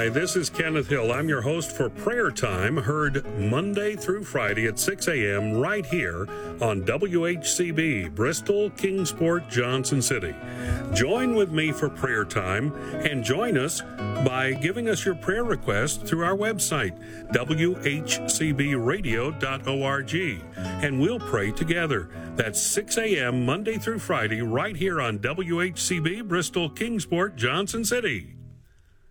Hi, this is Kenneth Hill. I'm your host for Prayer Time, heard Monday through Friday at 6 a.m. right here on WHCB, Bristol, Kingsport, Johnson City. Join with me for Prayer Time and join us by giving us your prayer request through our website, whcbradio.org, and we'll pray together. That's 6 a.m. Monday through Friday right here on WHCB, Bristol, Kingsport, Johnson City.